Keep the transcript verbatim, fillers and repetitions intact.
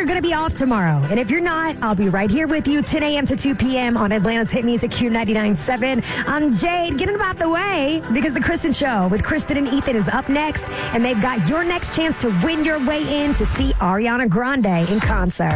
you're going to be off tomorrow. And if you're not, I'll be right here with you ten a.m. to two p.m. on Atlanta's Hit Music Q ninety-nine point seven. I'm Jade, getting about the way because the Kristen Show with Kristen and Ethan is up next, and they've got your next chance to win your way in to see Ariana Grande in concert.